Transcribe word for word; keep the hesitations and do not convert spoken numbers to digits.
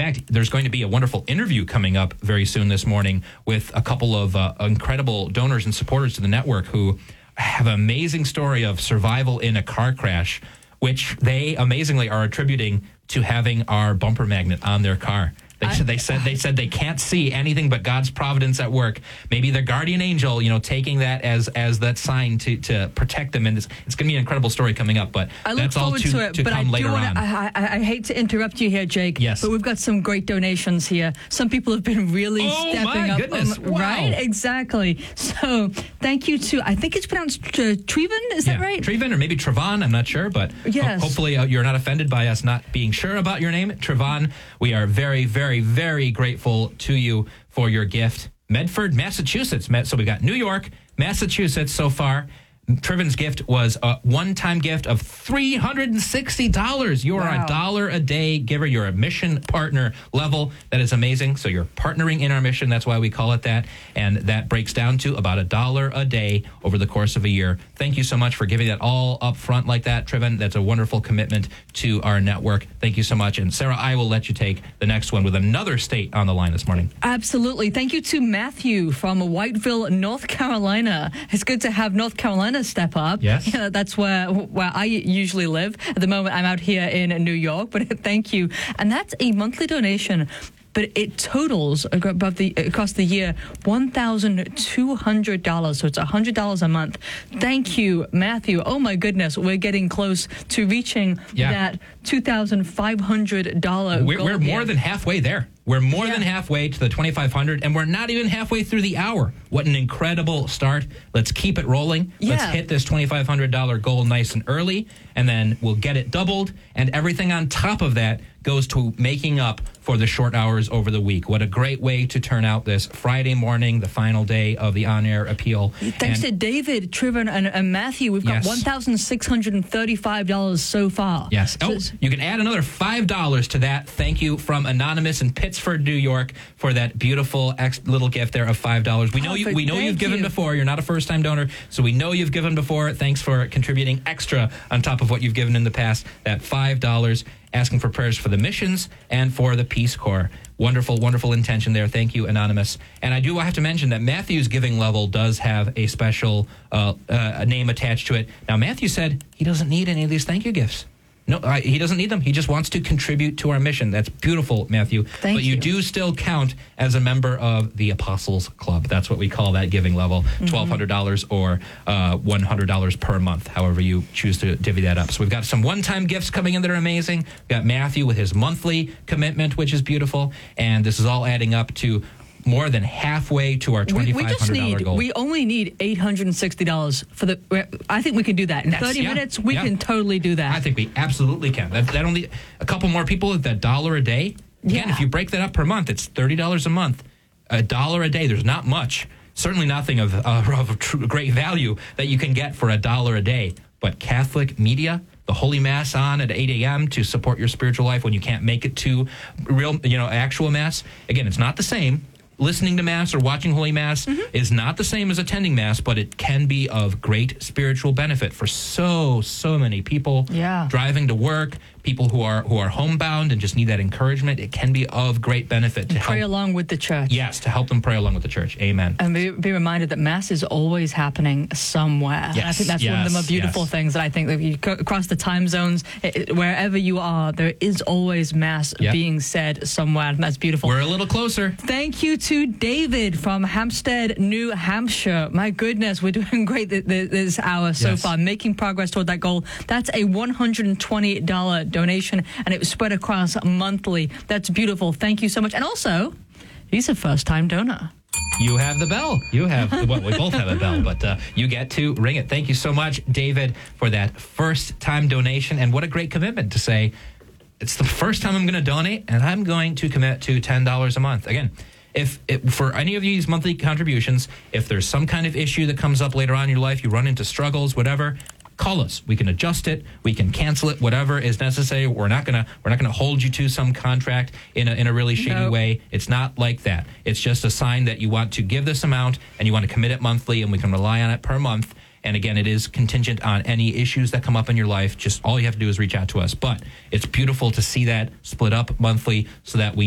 fact, there's going to be a wonderful interview coming up very soon this morning with a couple of uh, incredible donors and supporters to the network who have an amazing story of survival in a car crash, which they amazingly are attributing to having our bumper magnet on their car. They said, they said they said they can't see anything but God's providence at work. Maybe their guardian angel, you know, taking that as as that sign to, to protect them. And it's, it's going to be an incredible story coming up. But I look that's all forward to, to it. to but come I later do wanna, on. I, I, I hate to interrupt you here, Jake. Yes. But we've got some great donations here. Some people have been really Oh, stepping my up. goodness. Um, Wow. Right? Exactly. So thank you to, I think it's pronounced uh, Treven. Is yeah, that right? Treven or maybe Trevon. I'm not sure, but Yes. ho- hopefully uh, you're not offended by us not being sure about your name. Trevon, we are very, very, very grateful to you for your gift. Medford, Massachusetts. So we got New York, Massachusetts so far. Treven's gift was a one-time gift of three hundred sixty dollars. You are Wow. a dollar a day giver. You're a mission partner level. That is amazing. So you're partnering in our mission. That's why we call it that. And that breaks down to about a dollar a day over the course of a year. Thank you so much for giving that all up front like that, Treven. That's a wonderful commitment to our network. Thank you so much. And Sarah, I will let you take the next one with another state on the line this morning. Absolutely. Thank you to Matthew from Whiteville, North Carolina. It's good to have North Carolina step up. Yes. Yeah, that's where where I usually live. At the moment, I'm out here in New York, but thank you. And that's a monthly donation. But it totals above the across the year one thousand two hundred dollars. So it's one hundred dollars a month. Thank you, Matthew. Oh, my goodness. We're getting close to reaching Yeah. that two thousand five hundred dollars We're, goal we're more here. than halfway there. We're more Yeah. than halfway to the twenty-five hundred, and we're not even halfway through the hour. What an incredible start. Let's keep it rolling. Let's Yeah. hit this twenty-five hundred dollars goal nice and early, and then we'll get it doubled, and everything on top of that goes to making up for the short hours over the week. What a great way to turn out this Friday morning, the final day of the on-air appeal. Thanks And- to David, Trevor, and, and Matthew, we've got Yes. one thousand six hundred thirty-five dollars so far. Yes. So Oh, it's- you can add another five dollars to that. Thank you from Anonymous in Pittsford, New York, for that beautiful ex- little gift there of five dollars. We know you. Perfect. We know Thank you've given you. before. You're not a first-time donor, so we know you've given before. Thanks for contributing extra on top of what you've given in the past. That five dollars, asking for prayers for the missions and for the Peace Corps. Wonderful, wonderful intention there. Thank you, Anonymous. And I do have to mention that Matthew's giving level does have a special uh, uh, name attached to it. Now, Matthew said he doesn't need any of these thank you gifts. No, I, he doesn't need them. He just wants to contribute to our mission. That's beautiful, Matthew. Thank but you, you. do still count as a member of the Apostles Club. That's what we call that giving level, twelve hundred dollars or uh, one hundred dollars per month, however you choose to divvy that up. So we've got some one-time gifts coming in that are amazing. We've got Matthew with his monthly commitment, which is beautiful. And this is all adding up to more than halfway to our we, twenty-five we hundred just dollars need, goal. we only need eight hundred sixty dollars for the, I think we can do that. In That's- thirty yeah, minutes, we yeah. can totally do that. I think we absolutely can. That, that only a couple more people at that dollar a day. Again, Yeah. if you break that up per month, it's thirty dollars a month. A dollar a day. There's not much. Certainly nothing of, uh, of true, great value that you can get for a dollar a day. But Catholic media, the Holy Mass on at eight a.m. to support your spiritual life when you can't make it to real, you know, actual Mass. Again, it's not the same. Listening to Mass or watching Holy Mass Mm-hmm. is not the same as attending Mass, but it can be of great spiritual benefit for so, so many people. Yeah. Driving to work, people who are who are homebound and just need that encouragement. It can be of great benefit to Pray help. along with the church. Yes, to help them pray along with the church. Amen. And be, be reminded that Mass is always happening somewhere. And I Yes, think that's one of the yes, more beautiful yes. things that I think that you go across the time zones, it, it- wherever you are, there is always Mass Yep. being said somewhere. And that's beautiful. We're a little closer. Thank you to David from Hampstead, New Hampshire. My goodness, we're doing great th- th- this hour so Yes. far, making progress toward that goal. That's a one hundred twenty dollars donation, and it was spread across monthly. That's beautiful. Thank you so much. And also, he's a first-time donor. You have the bell. You have, well, we both have a bell, but uh, you get to ring it. Thank you so much, David, for that first-time donation. And what a great commitment to say, it's the first time I'm going to donate, and I'm going to commit to ten dollars a month. Again, if it, for any of these monthly contributions, if there's some kind of issue that comes up later on in your life, you run into struggles, whatever, call us. We can adjust it. We can cancel it. Whatever is necessary. We're not gonna we're not gonna hold you to some contract in a in a really shady Nope. way. It's not like that. It's just a sign that you want to give this amount and you want to commit it monthly, and we can rely on it per month. And again, it is contingent on any issues that come up in your life. Just all you have to do is reach out to us. But it's beautiful to see that split up monthly so that we